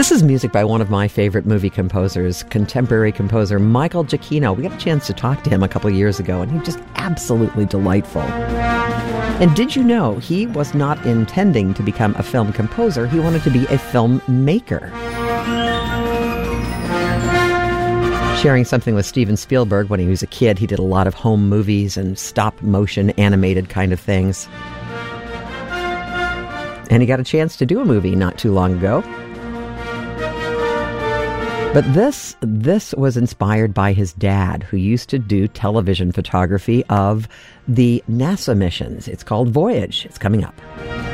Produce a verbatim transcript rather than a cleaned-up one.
This is music by one of my favorite movie composers, contemporary composer Michael Giacchino. We got a chance to talk to him a couple of years ago, and he's just absolutely delightful. And did you know he was not intending to become a film composer? He wanted to be a filmmaker. Sharing something with Steven Spielberg when he was a kid, he did a lot of home movies and stop-motion animated kind of things. And he got a chance to do a movie not too long ago. But this this was inspired by his dad, who used to do television photography of the NASA missions. It's called Voyage. It's coming up.